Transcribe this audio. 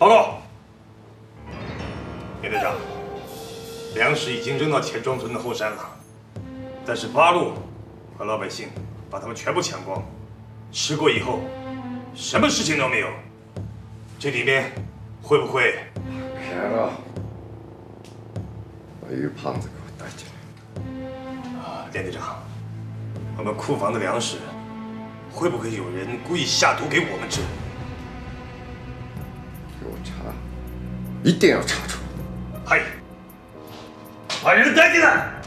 报告，连队长，粮食已经扔到田庄村的后山了，但是八路和老百姓把他们全部抢光，吃过以后，什么事情都没有。这里面会不会？ 骗了！把于胖子给我带进来。 连队长，我们库房的粮食会不会有人故意下毒给我们吃？ 给我查，一定要查出来。 嗨，把人带进来。